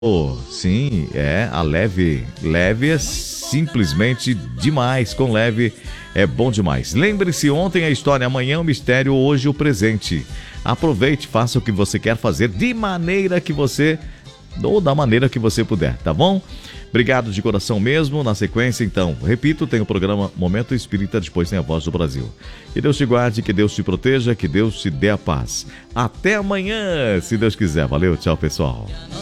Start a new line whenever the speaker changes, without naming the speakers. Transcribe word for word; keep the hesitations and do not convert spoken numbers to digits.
Oh, sim, é a Leve. Leve é simplesmente demais. Com Leve é bom demais. Lembre-se, ontem a história, amanhã o mistério, hoje o presente. Aproveite, faça o que você quer fazer de maneira que você, ou da maneira que você puder, tá bom? Obrigado de coração mesmo. Na sequência, então, repito, tem o programa Momento Espírita, depois tem a Voz do Brasil. Que Deus te guarde, que Deus te proteja, que Deus te dê a paz. Até amanhã, se Deus quiser. Valeu, tchau, pessoal.